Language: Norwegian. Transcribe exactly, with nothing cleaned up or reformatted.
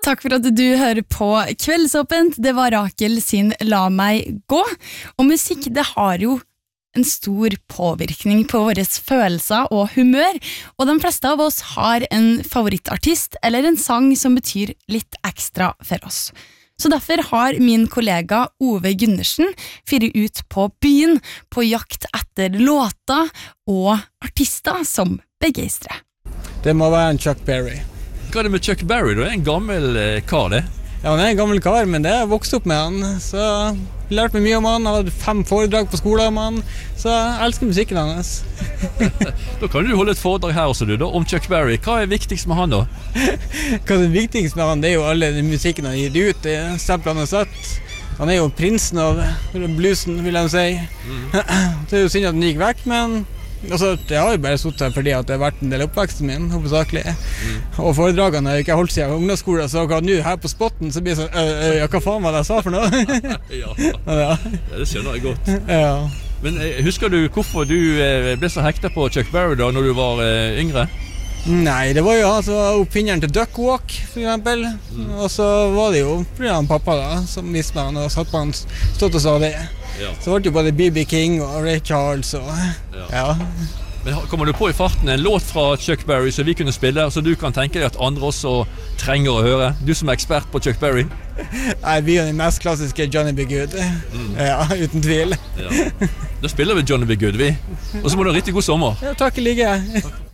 takk for at du hører på Kveldsåpent. Det var Rakel sin La meg gå. Og musikk, det har jo en stor påvirkning på våre følelser og humør, og de fleste av oss har en favorittartist eller en sang som betyr litt ekstra for oss. Så derfor har min kollega Ove Gundersen fyrt ut på byen på jakt etter låter og artister som begeistrer. Det må være en Chuck Berry. Hva er det med Chuck Berry? Du er en gammel eh, kar, det? Ja, han er en gammel kar, men det har vokst opp med han, så jeg lærte meg mye om han, jeg hadde fem foredrag på skolen om han, så jeg elsker musikken hans. Da kan du holde et foredrag her også, du, da, om Chuck Berry. Hva er viktigst med han, da? Hva er det viktigste med han? Det er jo alle den musikken han gir ut, det stempler han har satt. Han er jo prinsen av bluesen, vil jeg si. Mm. Det er jo synd at han gikk vekk, men altså, jeg har jo bare suttet her fordi at det har vært en del oppveksten min, hovedsakelig. Mm. Og foredragene har jeg ikke holdt siden ungdomsskolen, så akkurat nå her på spotten så blir det sånn, øh, øh, hva faen var det jeg sa for noe? ja. Ja. ja, det skjønner jeg godt. Ja. Men eh, husker du hvorfor du eh, ble så hektet på Chuck Berry da, når du var eh, yngre? Nei, det var jo han som var oppfinneren til Duck Walk, for eksempel. Mm. Og så var det jo fordi han pappa da, som viste meg han og satt på han stått og sa det. Ja. Så var det jo både B B King og Ray Charles og ja. ja. Men kommer du på i farten en låt fra Chuck Berry som vi kunne spille, så du kan tenke deg at andre også trenger å høre? Du som er ekspert på Chuck Berry. Nei, vi er den mest klassiske Johnny B. Good. Mm. Ja, uten tvil. Ja. Da spiller vi Johnny B. Good, vi. Og så må du ha riktig god sommer. Ja, takk i like.